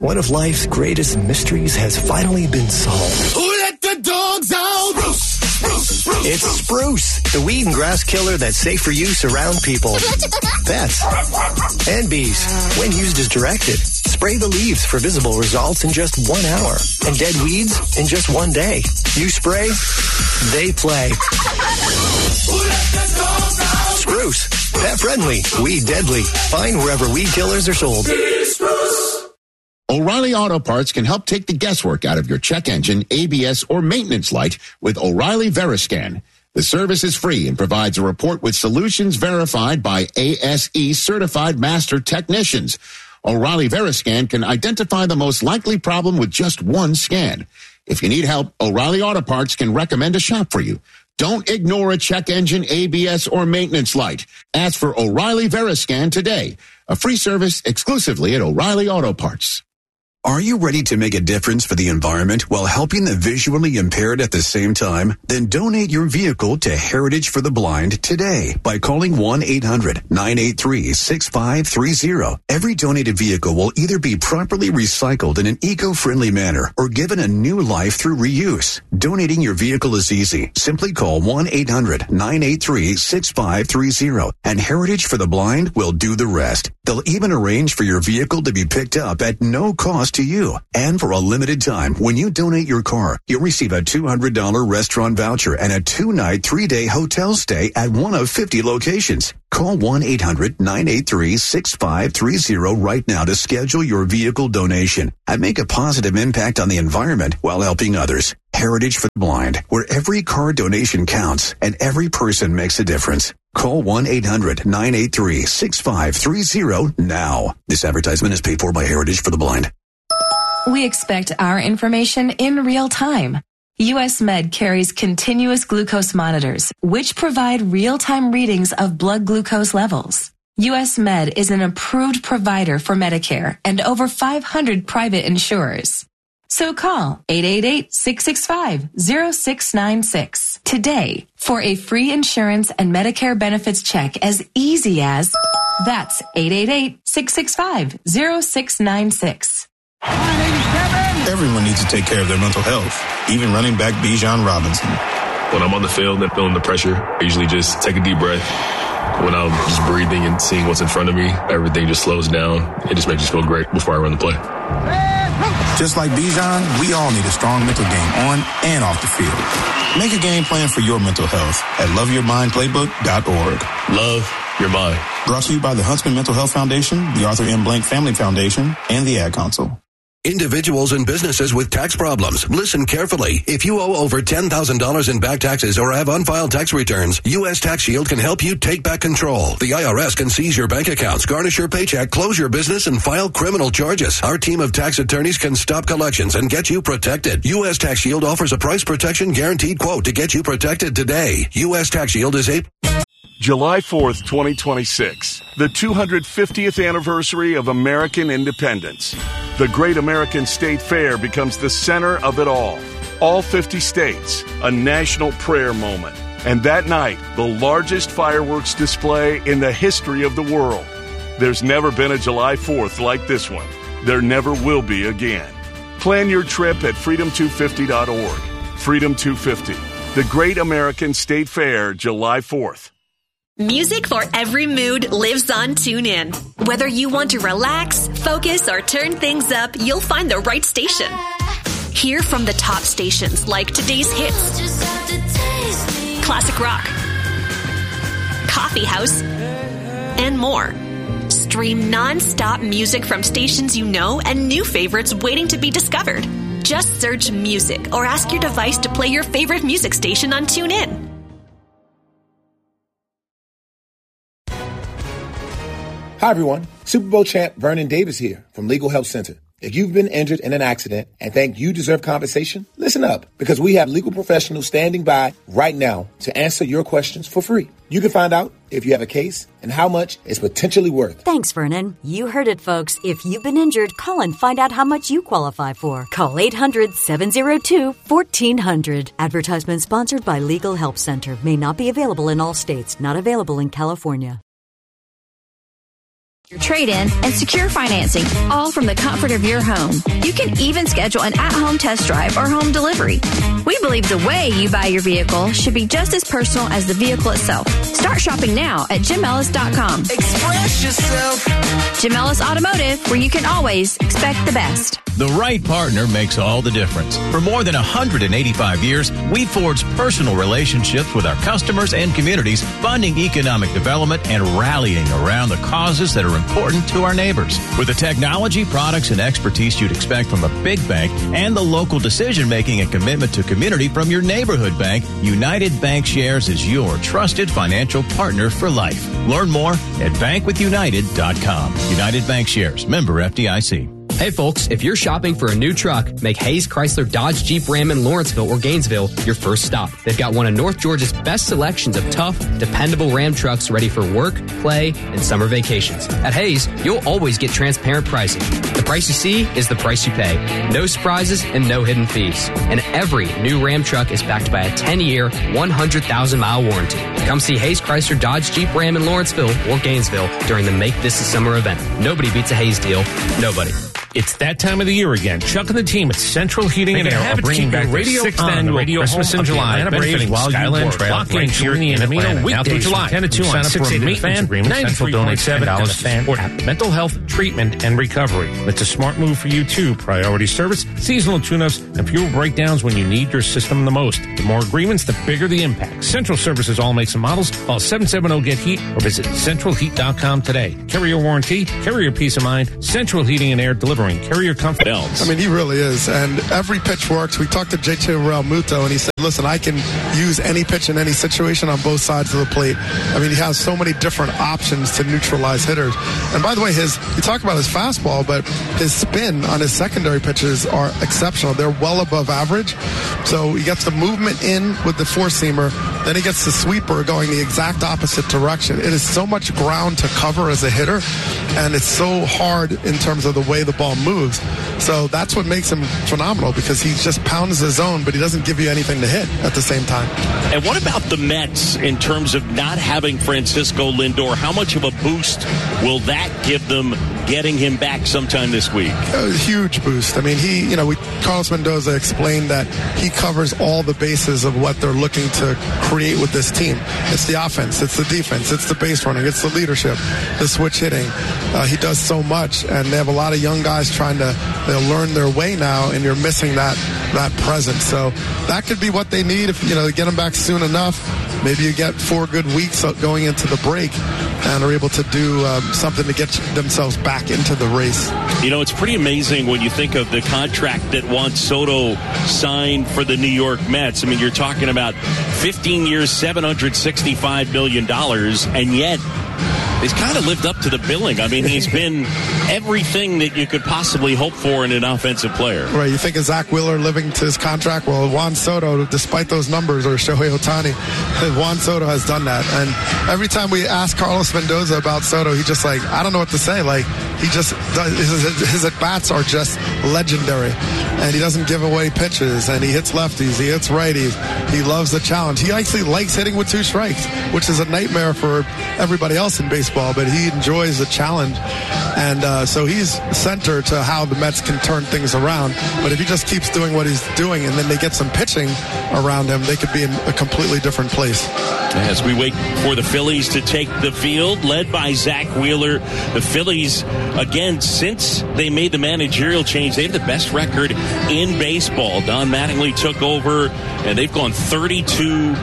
One of life's greatest mysteries has finally been solved. Who let the dogs out? Spruce. It's Spruce, the weed and grass killer that's safe for use around people, pets, and bees. When used as directed, spray the leaves for visible results in just 1 hour and dead weeds in just 1 day. You spray, they play. Who let the dogs out? Spruce, pet friendly, weed deadly. Find wherever weed killers are sold. Spruce. O'Reilly Auto Parts can help take the guesswork out of your check engine, ABS, or maintenance light with O'Reilly Veriscan. The service is free and provides a report with solutions verified by ASE certified master technicians. O'Reilly Veriscan can identify the most likely problem with just one scan. If you need help, O'Reilly Auto Parts can recommend a shop for you. Don't ignore a check engine, ABS, or maintenance light. Ask for O'Reilly Veriscan today. A free service exclusively at O'Reilly Auto Parts. Are you ready to make a difference for the environment while helping the visually impaired at the same time? Then donate your vehicle to Heritage for the Blind today by calling 1-800-983-6530. Every donated vehicle will either be properly recycled in an eco-friendly manner or given a new life through reuse. Donating your vehicle is easy. Simply call 1-800-983-6530 and Heritage for the Blind will do the rest. They'll even arrange for your vehicle to be picked up at no cost to you. And for a limited time, when you donate your car, you'll receive a $200 restaurant voucher and a 2-night, 3-day hotel stay at one of 50 locations. Call 1-800-983-6530 right now to schedule your vehicle donation and make a positive impact on the environment while helping others. Heritage for the Blind, where every car donation counts and every person makes a difference. Call 1-800-983-6530 now. This advertisement is paid for by Heritage for the Blind. We expect our information in real time. US Med carries continuous glucose monitors, which provide real-time readings of blood glucose levels. US Med is an approved provider for Medicare and over 500 private insurers. So call 888-665-0696 today for a free insurance and Medicare benefits check as easy as, that's 888-665-0696. Everyone needs to take care of their mental health, even running back Bijan Robinson. When I'm on the field and feeling the pressure, I usually just take a deep breath. When I'm just breathing and seeing what's in front of me, everything just slows down. It just makes me feel great before I run the play. Just like Bijan, we all need a strong mental game on and off the field. Make a game plan for your mental health at loveyourmindplaybook.org. Love your mind. Brought to you by the Huntsman Mental Health Foundation, the Arthur M. Blank Family Foundation, and the Ad Council. Individuals and businesses with tax problems, listen carefully. If you owe over $10,000 in back taxes or have unfiled tax returns, U.S. Tax Shield can help you take back control. The IRS can seize your bank accounts, garnish your paycheck, close your business, and file criminal charges. Our team of tax attorneys can stop collections and get you protected. U.S. Tax Shield offers a price protection guaranteed quote to get you protected today. U.S. Tax Shield is a... July 4th, 2026, the 250th anniversary of American independence. The Great American State Fair becomes the center of it all. All 50 states, a national prayer moment. And that night, the largest fireworks display in the history of the world. There's never been a July 4th like this one. There never will be again. Plan your trip at freedom250.org. Freedom 250, the Great American State Fair, July 4th. Music for every mood lives on TuneIn. Whether you want to relax, focus, or turn things up, you'll find the right station. Hear from the top stations like today's hits, classic rock, coffee house, and more. Stream non-stop music from stations you know and new favorites waiting to be discovered. Just search music or ask your device to play your favorite music station on TuneIn. Hi, everyone. Super Bowl champ Vernon Davis here from Legal Help Center. If you've been injured in an accident and think you deserve compensation, listen up, because we have legal professionals standing by right now to answer your questions for free. You can find out if you have a case and how much it's potentially worth. Thanks, Vernon. You heard it, folks. If you've been injured, call and find out how much you qualify for. Call 800-702-1400. Advertisement sponsored by Legal Help Center. May not be available in all states. Not available in California. your trade-in, and secure financing, all from the comfort of your home. You can even schedule an at-home test drive or home delivery. We believe the way you buy your vehicle should be just as personal as the vehicle itself. Start shopping now at JimEllis.com. Express yourself. Jim Ellis Automotive, where you can always expect the best. The right partner makes all the difference. For more than 185 years, we forged personal relationships with our customers and communities, funding economic development and rallying around the causes that are important to our neighbors. With the technology, products, and expertise you'd expect from a big bank and the local decision-making and commitment to community from your neighborhood bank, United Bankshares is your trusted financial partner for life. Learn more at bankwithunited.com. United Bankshares, member FDIC. Hey folks, if you're shopping for a new truck, make Hayes Chrysler Dodge Jeep Ram in Lawrenceville or Gainesville your first stop. They've got one of North Georgia's best selections of tough, dependable Ram trucks ready for work, play, and summer vacations. At Hayes, you'll always get transparent pricing. The price you see is the price you pay. No surprises and no hidden fees. And every new Ram truck is backed by a 10-year, 100,000-mile warranty. Come see Hayes Chrysler Dodge Jeep Ram in Lawrenceville or Gainesville during the Make This a Summer event. Nobody beats a Hayes deal. Nobody. It's that time of the year again. Chuck and the team at Central Heating and Air are bringing back their 6th annual Christmas in July, benefiting Skyline Trail right here in Atlanta. Now through July, 10 to 2 on 680 Fan, $93.7 support mental health treatment and recovery. It's a smart move for you too. Priority service, seasonal tune-ups, and fewer breakdowns when you need your system the most. The more agreements, the bigger the impact. Central Services all makes and models. Call 770-GET-HEAT or visit centralheat.com today. Carrier warranty, carrier peace of mind, Central Heating and Air delivering carrier comfort else. I mean, he really is. And every pitch works. We talked to JT Realmuto, and he said, listen, I can use any pitch in any situation on both sides of the plate. I mean, he has so many different options to neutralize hitters. And by the way, you talk about his fastball, but his spin on his secondary pitches are exceptional. They're well above average. So he gets the movement in with the four-seamer. Then he gets the sweeper going the exact opposite direction. It is so much ground to cover as a hitter, and it's so hard in terms of the way the ball moves. So that's what makes him phenomenal, because he just pounds the zone, but he doesn't give you anything to hit at the same time. And what about the Mets in terms of not having Francisco Lindor? How much of a boost will that give them getting him back sometime this week? A huge boost. I mean, Carlos Mendoza explained that he covers all the bases of what they're looking to create with this team. It's the offense, it's the defense, it's the base running, it's the leadership, the switch hitting. He does so much, and they have a lot of young guys trying to learn their way now, and you're missing that presence. So that could be what they need if they get them back soon enough. Maybe you get 4 good weeks going into the break and are able to do something to get themselves back into the race. It's pretty amazing when you think of the contract that Juan Soto signed for the New York Mets. I mean, you're talking about 15 years, $765 million, and yet he's kind of lived up to the billing. I mean, he's been everything that you could possibly hope for in an offensive player. Right. You think of Zach Wheeler living to his contract? Well, Juan Soto, despite those numbers, or Shohei Ohtani, Juan Soto has done that. And every time we ask Carlos Mendoza about Soto, he just I don't know what to say. He just does, his at-bats are just legendary. And he doesn't give away pitches, and he hits lefties, he hits righties. He loves the challenge. He actually likes hitting with 2 strikes, which is a nightmare for everybody else in baseball, but he enjoys the challenge. And so he's center to how the Mets can turn things around. But if he just keeps doing what he's doing and then they get some pitching around him, they could be in a completely different place. As we wait for the Phillies to take the field, led by Zach Wheeler, the Phillies, again, since they made the managerial change, they have the best record in baseball. Don Mattingly took over, and they've gone 32-16.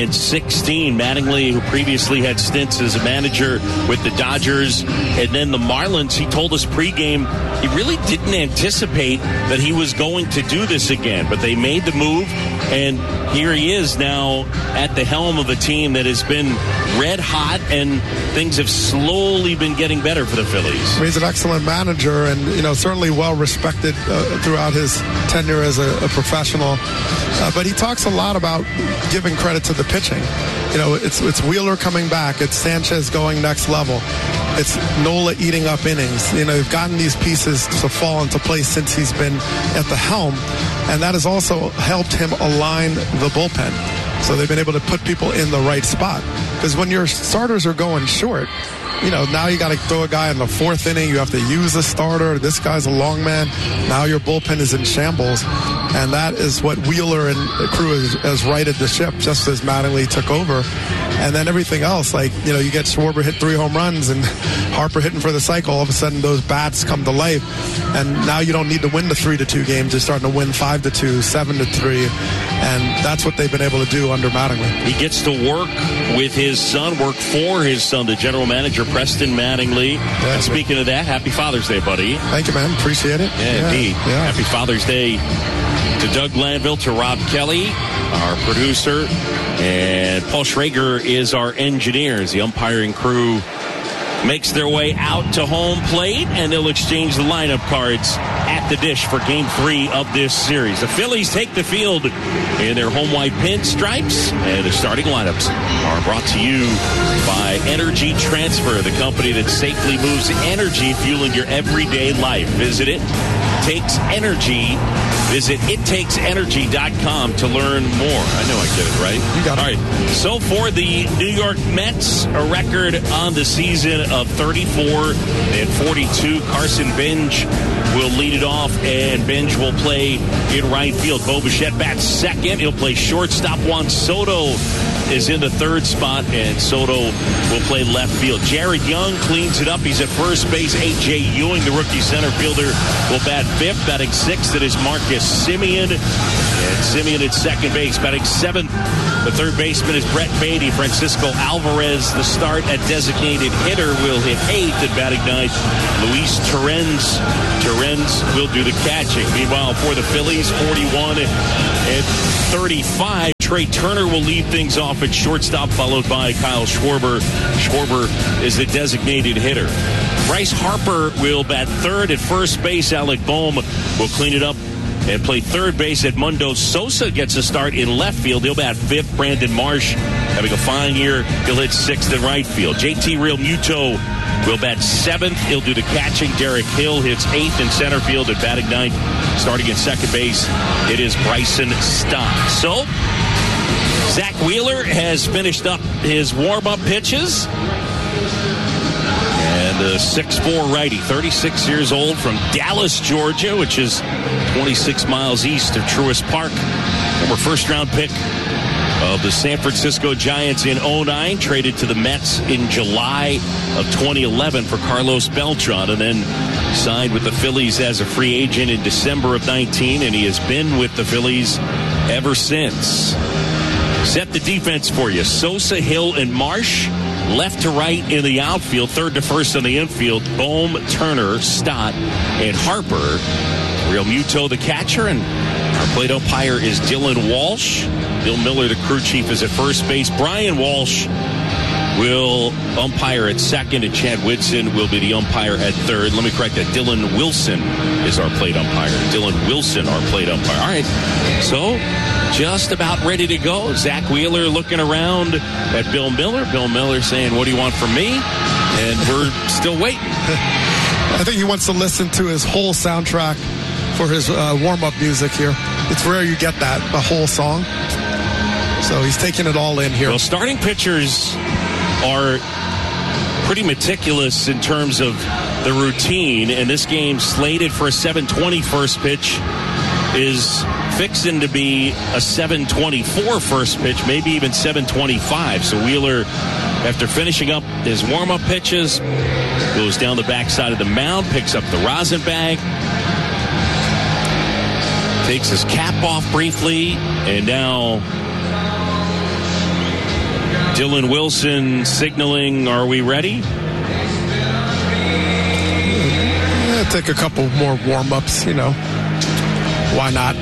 Mattingly, who previously had stints as a manager with the Dodgers and then the Marlins, he told us pregame he really didn't anticipate that he was going to do this again, but they made the move, and here he is now at the helm of a team that has been red hot, and things have slowly been getting better for the Phillies. He's an excellent manager, and certainly well respected throughout his tenure as a professional. But he talks a lot about giving credit to the pitching. It's Wheeler coming back. It's Sanchez going next level. It's Nola eating up innings. They've gotten these pieces to fall into place since he's been at the helm, and that has also helped him align the bullpen. So they've been able to put people in the right spot. Because when your starters are going short, now you got to throw a guy in the 4th inning. You have to use a starter. This guy's a long man. Now your bullpen is in shambles. And that is what Wheeler and the crew has righted the ship just as Mattingly took over. And then everything else, you get Schwarber hit 3 home runs and Harper hitting for the cycle. All of a sudden, those bats come to life. And now you don't need to win the 3-2 games. You're starting to win 5-2, 7-3. And that's what they've been able to do under Mattingly. He gets to work with his son, work for his son, the general manager, Preston Mattingly. Yeah, and speaking of that, happy Father's Day, buddy. Thank you, man. Appreciate it. Yeah, indeed. Yeah. Happy Father's Day to Doug Glanville, to Rob Kelly, our producer, and Paul Schrager is our engineer. As the umpiring crew makes their way out to home plate, and they'll exchange the lineup cards at the dish for Game 3 of this series. The Phillies take the field in their home white pinstripes, and the starting lineups are brought to you by Energy Transfer, the company that safely moves energy, fueling your everyday life. Visit it. Takes Energy. Visit ittakesenergy.com to learn more. I know I get it right. You got it. All right. So for the New York Mets, a record on the season of 34-42. Carson Bench will lead it off, and Bench will play in right field. Bo Bichette bats second. He'll play shortstop. Juan Soto is in the 3rd spot, and Soto will play left field. Jared Young cleans it up. He's at first base. A.J. Ewing, the rookie center fielder, will bat 5th. Batting 6th, it is Marcus Semien. And Semien at second base. Batting 7th, the 3rd baseman is Brett Beatty. Francisco Alvarez, the start at designated hitter, will hit 8th. At batting 9th, Luis Torrens will do the catching. Meanwhile, for the Phillies, 41-35. Trey Turner will lead things off at shortstop, followed by Kyle Schwarber. Schwarber is the designated hitter. Bryce Harper will bat 3rd at first base. Alec Boehm will clean it up and play 3rd base. Edmundo Sosa gets a start in left field. He'll bat 5th. Brandon Marsh having a fine year. He'll hit 6th in right field. JT Realmuto will bat 7th. He'll do the catching. Derek Hill hits 8th in center field. At batting 9th, starting at second base, it is Bryson Stott. So Zach Wheeler has finished up his warm-up pitches. And the 6'4 righty, 36 years old, from Dallas, Georgia, which is 26 miles east of Truist Park. Former first-round pick of the San Francisco Giants in 2009, traded to the Mets in July of 2011 for Carlos Beltran, and then signed with the Phillies as a free agent in December of 19, and he has been with the Phillies ever since. Set the defense for you. Sosa, Hill, and Marsh. Left to right in the outfield. 3rd to 1st in the infield. Boehm, Turner, Stott, and Harper. Realmuto, the catcher, and our plate umpire is Dylan Walsh. Bill Miller, the crew chief, is at first base. Brian Walsh will umpire at second, and Chad Whitson will be the umpire at 3rd. Let me correct that. Dylan Wilson is our plate umpire. Dylan Wilson, our plate umpire. All right, so just about ready to go. Zach Wheeler looking around at Bill Miller. Bill Miller saying, "What do you want from me?" And we're still waiting. I think he wants to listen to his whole soundtrack for his warm-up music here. It's rare you get that, a whole song. So he's taking it all in here. Well, starting pitchers are pretty meticulous in terms of the routine, and this game slated for a 7:20 first pitch is fixing to be a 7:24 first pitch, maybe even 7:25. So Wheeler, after finishing up his warm-up pitches, goes down the backside of the mound, picks up the rosin bag, takes his cap off briefly, and now Dylan Wilson signaling, "Are we ready?" Yeah, take a couple more warm-ups, Why not?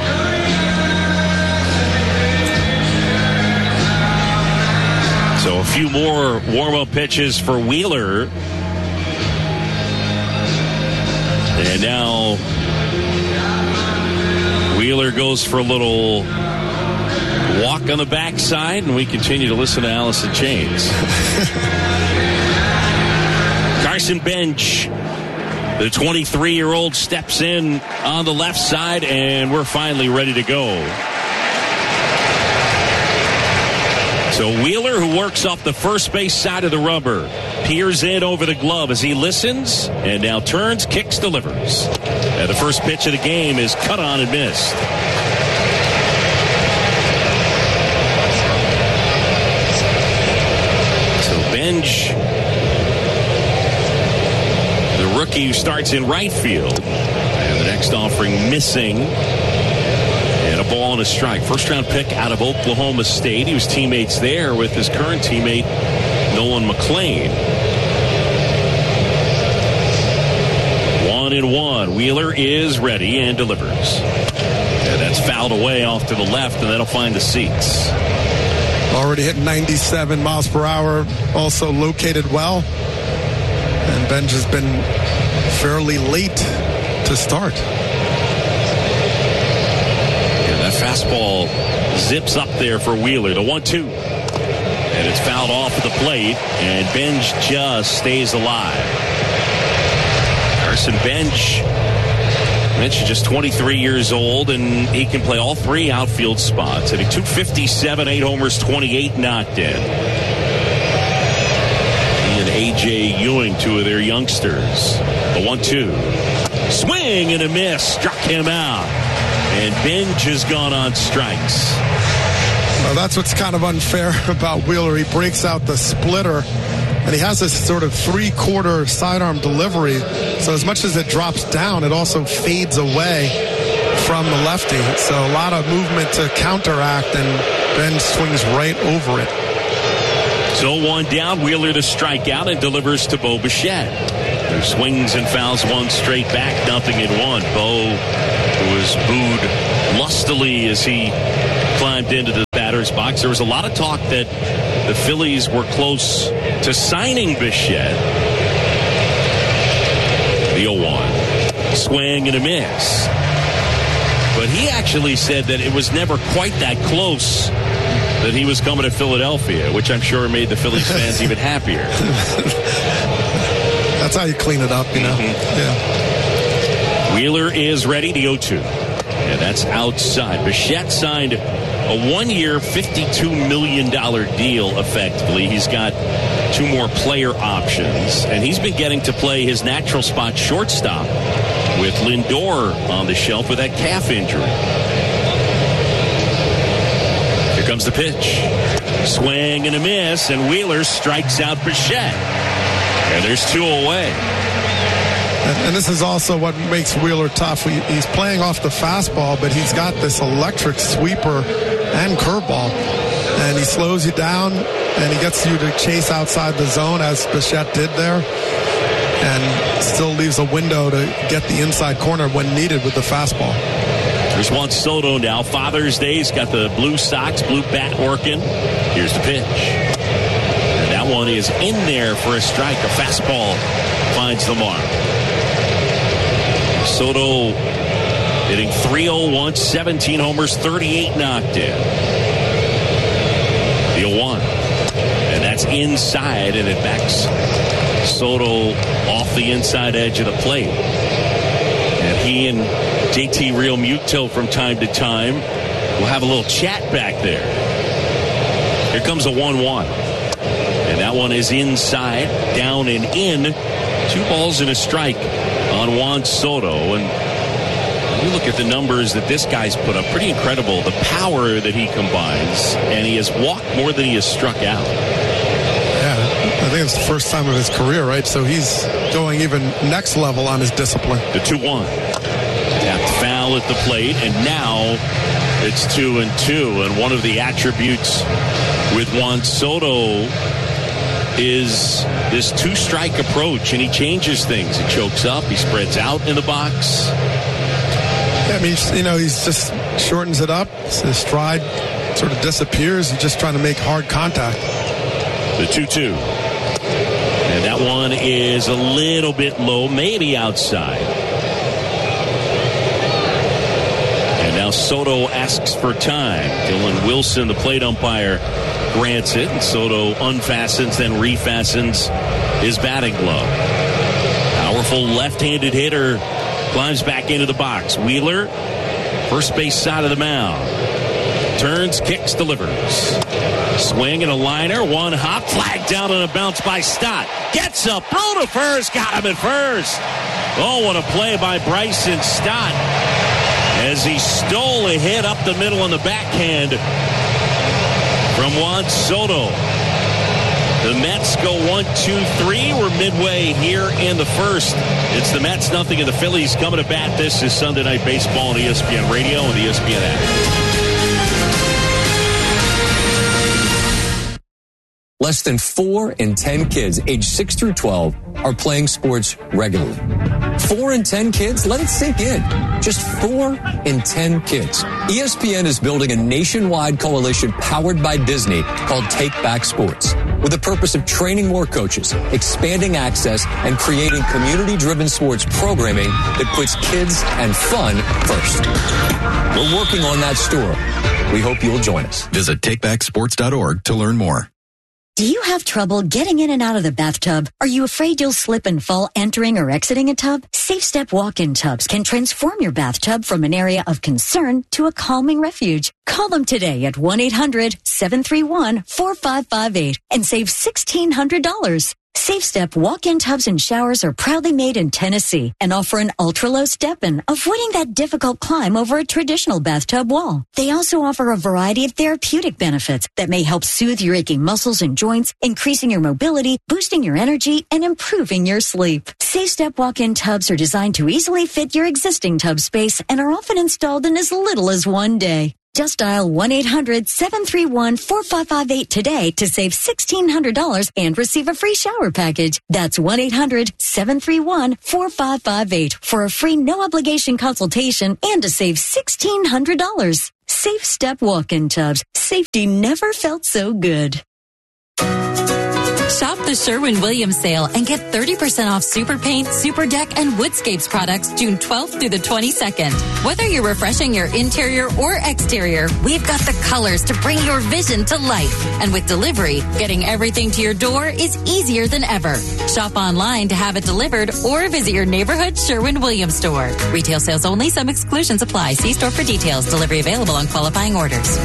So a few more warm-up pitches for Wheeler. And now Wheeler goes for a little walk on the backside, and we continue to listen to Alice in Chains. Carson Bench, the 23-year-old, steps in on the left side, and we're finally ready to go. So Wheeler, who works off the first base side of the rubber, Peers in over the glove as he listens, and now turns, kicks, delivers. And the first pitch of the game is cut on and missed. So Benj, the rookie who starts in right field, and the next offering missing. And a ball and a strike. First round pick out of Oklahoma State. He was teammates there with his current teammate, Nolan McLean. 1-1. Wheeler is ready and delivers. And that's fouled away off to the left, and that'll find the seats. Already hit 97 miles per hour. Also located well. And Benj has been fairly late to start. And that fastball zips up there for Wheeler. The 1-2. And it's fouled off at the plate, and Benj just stays alive. Carson Benj is just 23 years old, and he can play all three outfield spots. Hitting .257, 8 homers, 28 knocked in. He and A.J. Ewing, two of their youngsters. The 1-2. Swing and a miss. Struck him out. And Benj has gone on strikes. Well, that's what's kind of unfair about Wheeler. He breaks out the splitter, and he has this sort of three-quarter sidearm delivery. So as much as it drops down, it also fades away from the lefty. So a lot of movement to counteract, and Ben swings right over it. So 1 down, Wheeler to strike out and delivers to Bo Bichette, who swings and fouls one straight back, 0-1. Bo, who was booed lustily as he climbed into the batter's box. There was a lot of talk that the Phillies were close to signing Bichette. The 0-1. Swing and a miss. But he actually said that it was never quite that close that he was coming to Philadelphia, which I'm sure made the Phillies fans even happier. That's how you clean it up, you know. Mm-hmm. Yeah. Wheeler is ready to 0-2. And that's outside. Bichette signed a 1-year, $52 million deal, effectively. He's got 2 more player options. And he's been getting to play his natural spot shortstop with Lindor on the shelf with that calf injury. Here comes the pitch. Swing and a miss, and Wheeler strikes out Bichette. And there's 2 away. And this is also what makes Wheeler tough. He's playing off the fastball, but he's got this electric sweeper and curveball. And he slows you down, and he gets you to chase outside the zone, as Bichette did there, and still leaves a window to get the inside corner when needed with the fastball. There's Juan Soto now. Father's Day. He's got the blue socks, blue bat working. Here's the pitch. And that one is in there for a strike. A fastball finds the mark. Soto hitting .301, 17 homers, 38 knocked in. The 0-1. And that's inside, and it backs Soto off the inside edge of the plate. And he and JT Realmuto from time to time will have a little chat back there. Here comes a 1-1. And that one is inside, down and in. 2 balls and a strike on Juan Soto. And you look at the numbers that this guy's put up, pretty incredible. The power that he combines, and he has walked more than he has struck out. Yeah, I think it's the first time of his career, right? So he's going even next level on his discipline. The 2-1. Tapped foul at the plate, and now it's 2-2. And one of the attributes with Juan Soto is this 2-strike approach, and he changes things. He chokes up, he spreads out in the box. Yeah, I mean, you know, he's just shortens it up. His stride sort of disappears. He's just trying to make hard contact. The 2-2. And that one is a little bit low, maybe outside. And now Soto asks for time. Dylan Wilson, the plate umpire, grants it, and Soto unfastens, then refastens his batting glove. Powerful left-handed hitter climbs back into the box. Wheeler, first base side of the mound. Turns, kicks, delivers. Swing and a liner, one hop, flag down and a bounce by Stott. Gets up, throw to first, got him at first. Oh, what a play by Bryson Stott as he stole a hit up the middle on the backhand from Juan Soto. The Mets go 1-2-3. We're midway here in the first. It's the Mets, nothing, and the Phillies coming to bat. This is Sunday Night Baseball on ESPN Radio and the ESPN app. Less than 4 in 10 kids aged 6 through 12 are playing sports regularly. 4 in 10 kids? Let it sink in. Just 4 in 10 kids. ESPN is building a nationwide coalition powered by Disney called Take Back Sports, with the purpose of training more coaches, expanding access, and creating community-driven sports programming that puts kids and fun first. We're working on that story. We hope you'll join us. Visit takebacksports.org to learn more. Do you have trouble getting in and out of the bathtub? Are you afraid you'll slip and fall entering or exiting a tub? Safe Step walk-in tubs can transform your bathtub from an area of concern to a calming refuge. Call them today at 1-800-731-4558 and save $1,600. Safe Step walk-in tubs and showers are proudly made in Tennessee and offer an ultra-low step-in, avoiding that difficult climb over a traditional bathtub wall. They also offer a variety of therapeutic benefits that may help soothe your aching muscles and joints, increasing your mobility, boosting your energy, and improving your sleep. Safe Step walk-in tubs are designed to easily fit your existing tub space and are often installed in as little as one day. Just dial 1-800-731-4558 today to save $1,600 and receive a free shower package. That's 1-800-731-4558 for a free no-obligation consultation and to save $1,600. Safe Step walk-in tubs. Safety never felt so good. Shop the Sherwin-Williams sale and get 30% off Super Paint, Super Deck, and Woodscapes products June 12th through the 22nd. Whether you're refreshing your interior or exterior, we've got the colors to bring your vision to life. And with delivery, getting everything to your door is easier than ever. Shop online to have it delivered or visit your neighborhood Sherwin-Williams store. Retail sales only. Some exclusions apply. See store for details. Delivery available on qualifying orders.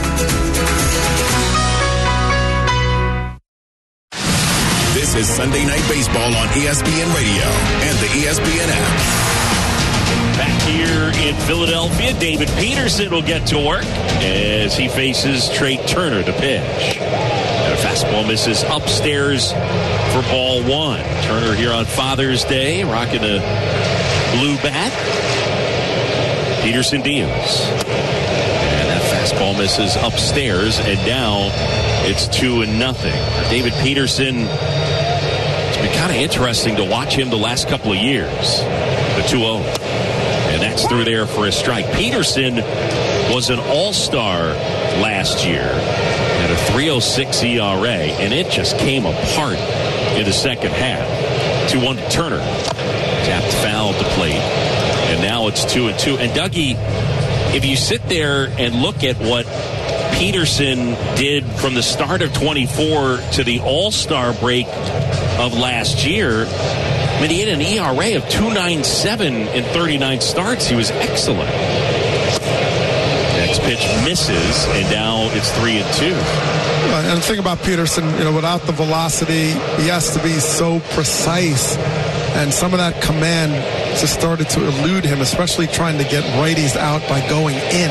This is Sunday Night Baseball on ESPN Radio and the ESPN app. Back here in Philadelphia, David Peterson will get to work as he faces Trey Turner to pitch. And a fastball misses upstairs for ball one. Turner here on Father's Day, rocking a blue bat. Peterson deals. And that fastball misses upstairs, and now it's 2-0. David Peterson, it's been kind of interesting to watch him the last couple of years. The 2-0. And that's through there for a strike. Peterson was an all-star last year at a 3.06 ERA, and it just came apart in the second half. 2-1 to Turner. Tapped foul to plate. And now it's 2-2. And Dougie, if you sit there and look at what Peterson did from the start of 24 to the All-Star break of last year, I mean, he had an ERA of 2.97 in 39 starts. He was excellent. Next pitch misses, and now it's 3-2. And the thing about Peterson, without the velocity, he has to be so precise. And some of that command just started to elude him, especially trying to get righties out by going in.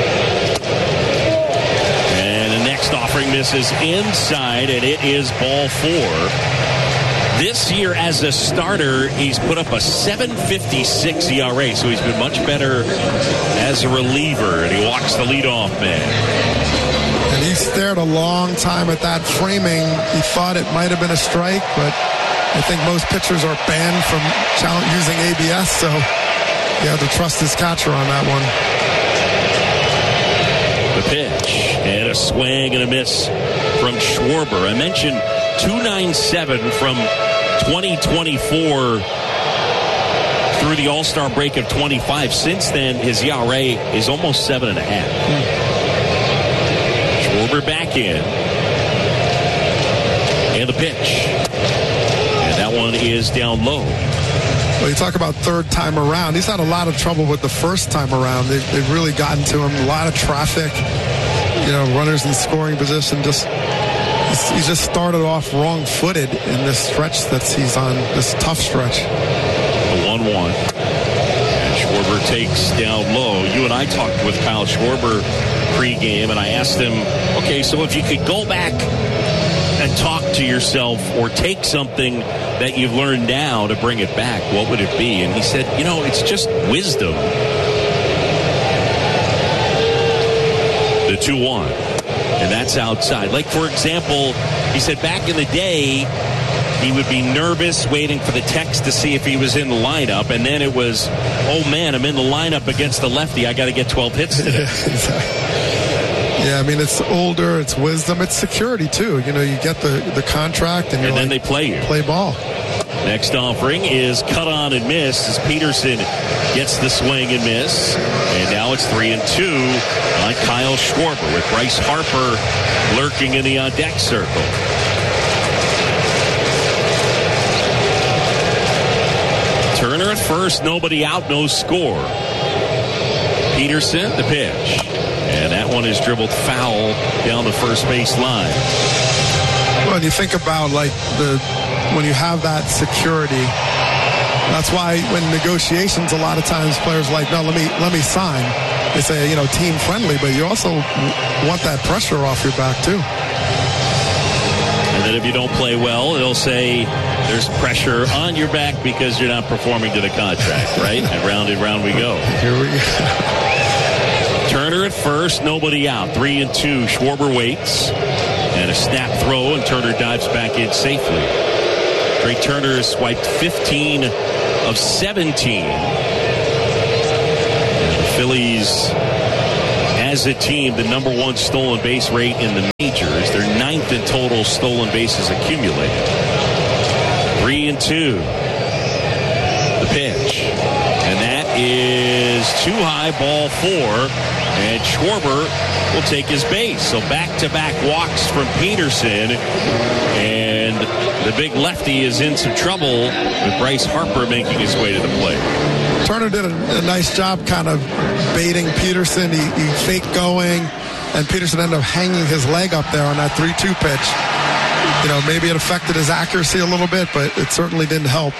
Offering misses inside, and it is ball four. This year as a starter, he's put up a 7.56 ERA, so he's been much better as a reliever, and he walks the leadoff man. And he stared a long time at that framing. He thought it might have been a strike, but I think most pitchers are banned from using ABS, so you have to trust his catcher on that one. The pitch. And a swing and a miss from Schwarber. I mentioned 2.97 from 2024 through the All-Star break of 25. Since then, his ERA is almost 7.5. Schwarber back in. And the pitch. And that one is down low. Well, you talk about third time around. He's had a lot of trouble with the first time around. They've really gotten to him. A lot of traffic. Runners in scoring position, just he just started off wrong-footed in this stretch that he's on, this tough stretch. The 1-1. And Schwarber takes down low. You and I talked with Kyle Schwarber pregame, and I asked him, okay, so if you could go back and talk to yourself or take something that you've learned now to bring it back, what would it be? And he said, it's just wisdom. The 2-1. And that's outside. Like, for example, he said back in the day, he would be nervous waiting for the text to see if he was in the lineup. And then it was, oh, man, I'm in the lineup against the lefty. I got to get 12 hits today. Yeah, I mean, it's older, it's wisdom, it's security, too. You get the contract. And then they play you. Play ball. Next offering is cut on and miss as Peterson gets the swing and miss. And now it's 3-2 on Kyle Schwarber with Bryce Harper lurking in the on-deck circle. Turner at first, nobody out, no score. Peterson, the pitch. And that one is dribbled foul down the first base line. Well, you think about, when you have that security, that's why when negotiations, a lot of times players are like, no, let me sign. They say, team friendly, but you also want that pressure off your back too. And then if you don't play well, they'll say there's pressure on your back because you're not performing to the contract, right? And round and round we go. Here we go. Turner at first, nobody out. 3-2. Schwarber waits. And a snap throw, and Turner dives back in safely. Trey Turner has swiped 15 of 17. And the Phillies, as a team, the number one stolen base rate in the majors. They're 9th in total stolen bases accumulated. 3-2. The pitch. And that is too high, ball 4. And Schwarber will take his base. So back-to-back walks from Peterson. And the big lefty is in some trouble with Bryce Harper making his way to the plate. Turner did a nice job kind of baiting Peterson. He faked going, and Peterson ended up hanging his leg up there on that 3-2 pitch. Maybe it affected his accuracy a little bit, but it certainly didn't help.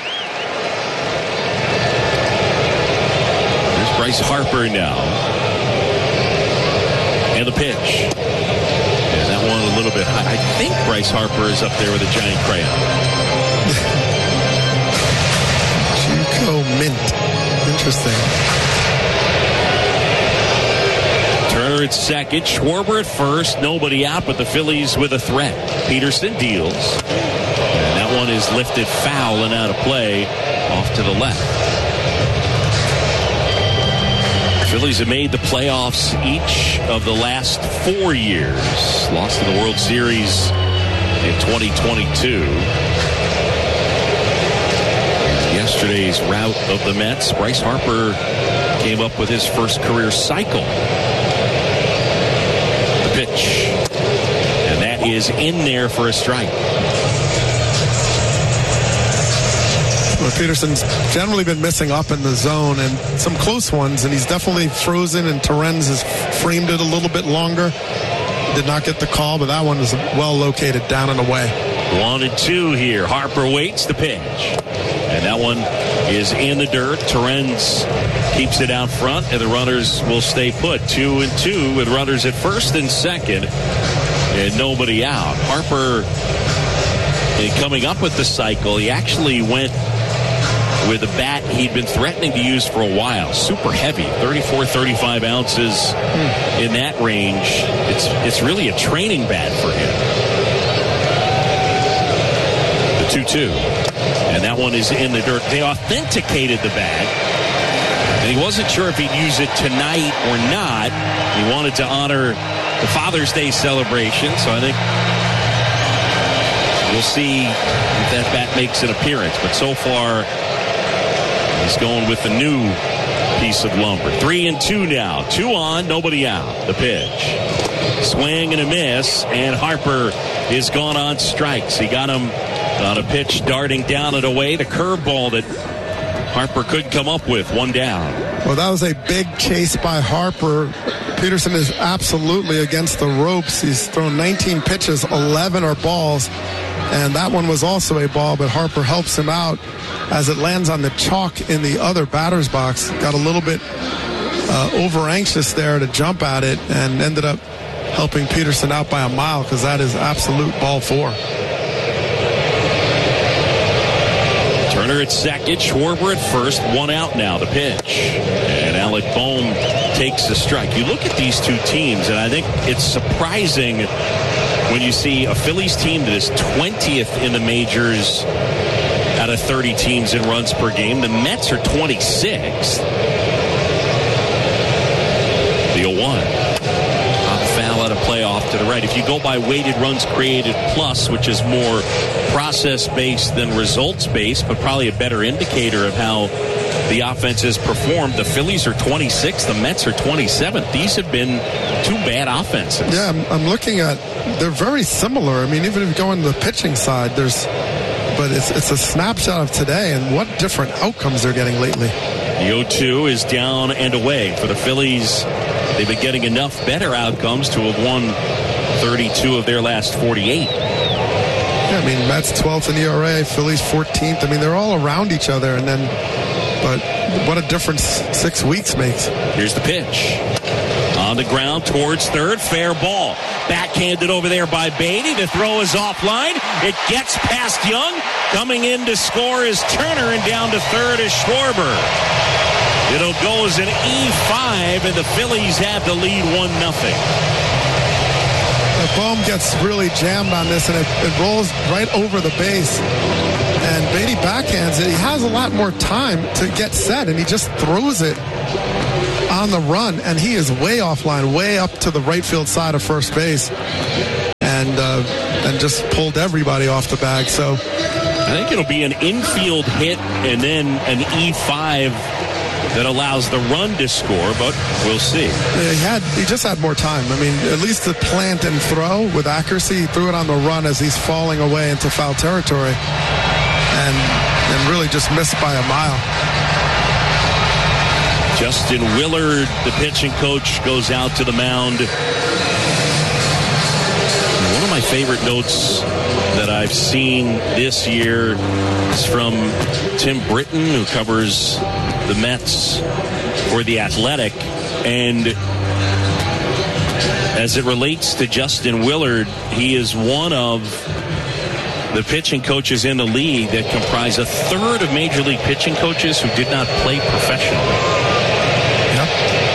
There's Bryce Harper now. And the pitch. And that one a little bit high. I think Bryce Harper is up there with a giant crayon. Chico Mint. Interesting. Turner at second. Schwarber at first. Nobody out, but the Phillies with a threat. Peterson deals. And that one is lifted foul and out of play off to the left. Phillies have made the playoffs each of the last 4 years. Lost in the World Series in 2022. Yesterday's rout of the Mets, Bryce Harper came up with his first career cycle. The pitch. And that is in there for a strike. Peterson's generally been missing up in the zone and some close ones, and he's definitely frozen, and Torrens has framed it a little bit longer. Did not get the call, but that one is well located down and away. 1-2 here. Harper waits the pitch. And that one is in the dirt. Torrens keeps it out front, and the runners will stay put. 2-2 with runners at first and second, and nobody out. Harper, coming up with the cycle, he actually went with a bat he'd been threatening to use for a while. Super heavy, 34, 35 ounces in that range. It's really a training bat for him. The 2-2. And that one is in the dirt. They authenticated the bat. And he wasn't sure if he'd use it tonight or not. He wanted to honor the Father's Day celebration. So I think we'll see if that bat makes an appearance. But so far, he's going with the new piece of lumber. 3-2 now. 2 on, nobody out. The pitch. Swing and a miss, and Harper is gone on strikes. He got him on a pitch darting down and away. The curveball that Harper couldn't come up with. One down. Well, that was a big chase by Harper. Peterson is absolutely against the ropes. He's thrown 19 pitches, 11 are balls, and that one was also a ball, but Harper helps him out as it lands on the chalk in the other batter's box. Got a little bit over anxious there to jump at it and ended up helping Peterson out by a mile because that is absolute ball 4. Turner at second, Schwarber at first, 1 out now, the pitch. And Alec Bohm takes the strike. You look at these two teams, and I think it's surprising when you see a Phillies team that is 20th in the majors out of 30 teams in runs per game. The Mets are 26th. The 0-1. Foul out of play off to the right. If you go by weighted runs created plus, which is more process-based than results-based, but probably a better indicator of how the offense has performed, the Phillies are 26th, the Mets are 27th. These have been two bad offenses. Yeah, I'm looking at, they're very similar. I mean, even if you go into the pitching side, but it's a snapshot of today and what different outcomes they're getting lately. The 0-2 is down and away for the Phillies. They've been getting enough better outcomes to have won 32 of their last 48. Yeah, I mean, Mets 12th in ERA, Phillies 14th. I mean, they're all around each other, but what a difference 6 weeks makes. Here's the pitch. On the ground towards third, fair ball. Backhanded over there by Beatty. The throw is offline. It gets past Young. Coming in to score is Turner, and down to third is Schwarber. It'll go as an E5, and the Phillies have the lead 1-0. Bohm gets really jammed on this, and it rolls right over the base. And Beatty backhands it. He has a lot more time to get set, and he just throws it on the run, and he is way offline, way up to the right field side of first base, and just pulled everybody off the bag. So I think it'll be an infield hit and then an E5 that allows the run to score, but we'll see. Yeah, he just had more time. I mean, at least the plant and throw with accuracy, he threw it on the run as he's falling away into foul territory, and really just missed by a mile. Justin Willard, the pitching coach, goes out to the mound. One of my favorite notes that I've seen this year is from Tim Britton, who covers the Mets for The Athletic. And as it relates to Justin Willard, he is one of the pitching coaches in the league that comprise a third of Major League pitching coaches who did not play professionally. Yep.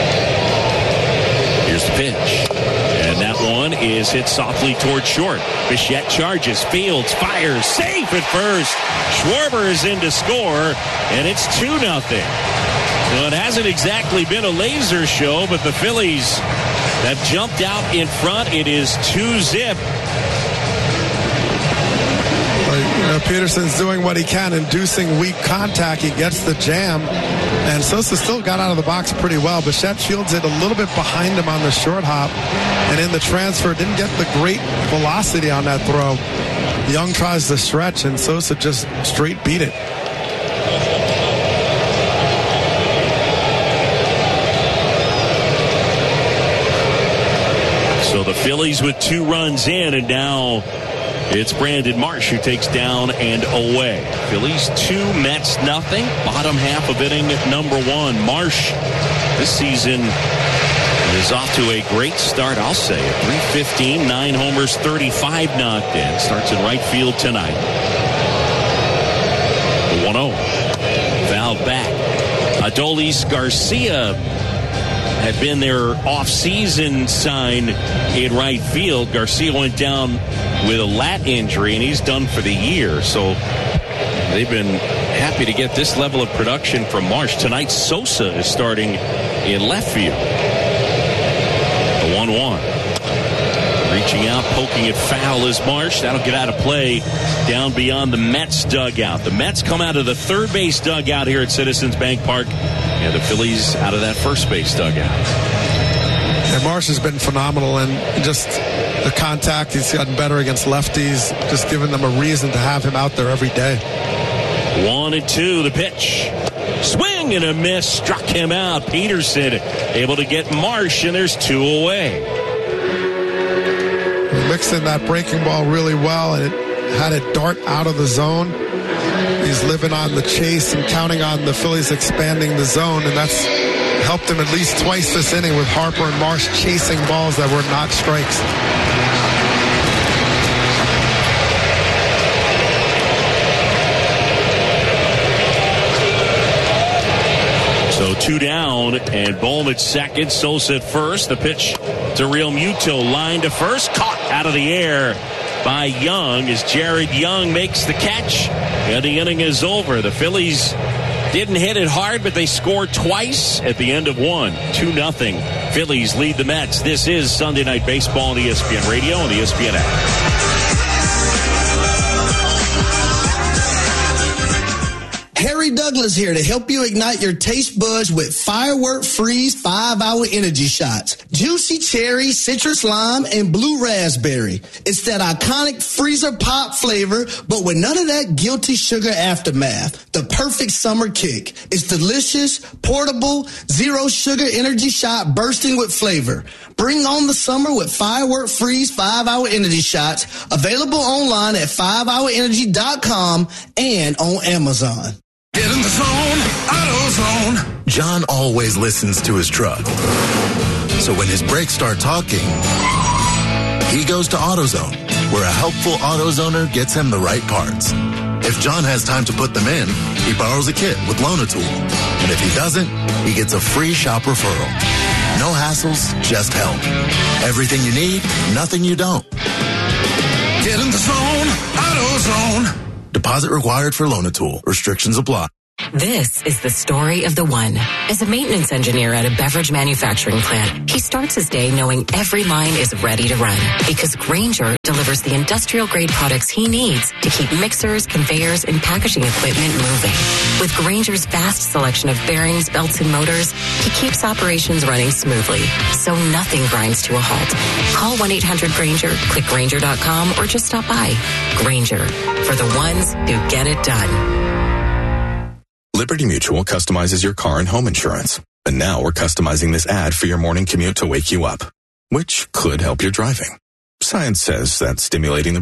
Here's the pitch. And that one is hit softly toward short. Bichette charges, fields, fires, safe at first. Schwarber is in to score, and it's 2-0. Well, it hasn't exactly been a laser show, but the Phillies have jumped out in front. It is 2-0. Peterson's doing what he can, inducing weak contact. He gets the jam, and Sosa still got out of the box pretty well. Bichette fields it a little bit behind him on the short hop, and in the transfer didn't get the great velocity on that throw. Young tries to stretch, and Sosa just straight beat it. So the Phillies with 2 runs in, and now it's Brandon Marsh who takes down and away. Phillies 2, Mets 0. Bottom half of inning number 1. Marsh this season is off to a great start, I'll say. 315, 9 homers, 35 knocked in. Starts in right field tonight. The 1-0. Fouled back. Adolis Garcia had been their off-season sign in right field. Garcia went down with a lat injury, and he's done for the year. So they've been happy to get this level of production from Marsh. Tonight, Sosa is starting in left field. The 1-1. Reaching out, poking it foul is Marsh. That'll get out of play down beyond the Mets dugout. The Mets come out of the third base dugout here at Citizens Bank Park, and the Phillies out of that first base dugout. Yeah, Marsh has been phenomenal, and just the contact, he's gotten better against lefties, just giving them a reason to have him out there every day. 1-2, the pitch. Swing and a miss. Struck him out. Peterson able to get Marsh, and there's 2 away. Mixing that breaking ball really well, and it had it dart out of the zone. He's living on the chase and counting on the Phillies expanding the zone, and that's helped him at least twice this inning with Harper and Marsh chasing balls that were not strikes. So 2 down, and Bohm at second, Sosa at first. The pitch to Real Muto, line to first, caught out of the air by Young as Jared Young makes the catch, and the inning is over. The Phillies didn't hit it hard, but they scored twice at the end of 1. 2-0. Phillies lead the Mets. This is Sunday Night Baseball on ESPN Radio and the ESPN app. Harry Douglas here to help you ignite your taste buds with Firework Freeze 5-Hour Energy Shots. Juicy cherry, citrus lime, and blue raspberry. It's that iconic freezer pop flavor, but with none of that guilty sugar aftermath. The perfect summer kick. It's delicious, portable, zero sugar energy shot bursting with flavor. Bring on the summer with Firework Freeze 5-Hour Energy Shots. Available online at 5hourenergy.com and on Amazon. Get in the zone, AutoZone. John always listens to his truck. So when his brakes start talking, he goes to AutoZone, where a helpful AutoZoner gets him the right parts. If John has time to put them in, he borrows a kit with Loan-A-Tool. And if he doesn't, he gets a free shop referral. No hassles, just help. Everything you need, nothing you don't. Get in the zone, AutoZone. Deposit required for Loan-A-Tool. Restrictions apply. This is the story of the one. As a maintenance engineer at a beverage manufacturing plant, he starts his day knowing every line is ready to run because Grainger delivers the industrial-grade products he needs to keep mixers, conveyors, and packaging equipment moving. With Grainger's vast selection of bearings, belts, and motors, he keeps operations running smoothly, so nothing grinds to a halt. Call 1-800-GRAINGER, click Grainger.com, or just stop by. Grainger, for the ones who get it done. Liberty Mutual customizes your car and home insurance. And now we're customizing this ad for your morning commute to wake you up, which could help your driving. Science says that stimulating the